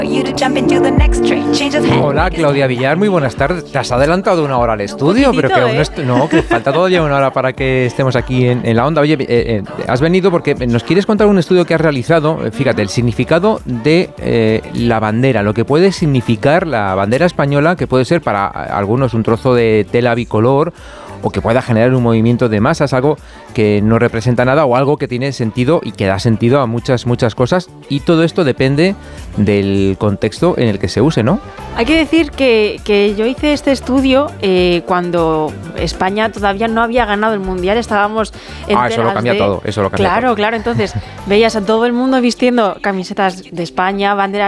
Hola, Claudia Villar, muy buenas tardes. Te has adelantado una hora al estudio, pero que aún no, que falta todavía una hora para que estemos aquí en la onda. Oye, has venido porque nos quieres contar un estudio que has realizado. Fíjate, el significado de la bandera, lo que puede significar la bandera española, que puede ser para algunos un trozo de tela bicolor, o que pueda generar un movimiento de masas, algo que no representa nada o algo que tiene sentido y que da sentido a muchas cosas, y todo esto depende del contexto en el que se use, ¿no? Hay que decir que yo hice este estudio cuando España todavía no había ganado el Mundial, estábamos en eso lo cambia todo, eso lo cambia claro, todo. Claro, entonces veías a todo el mundo vistiendo camisetas de España, banderas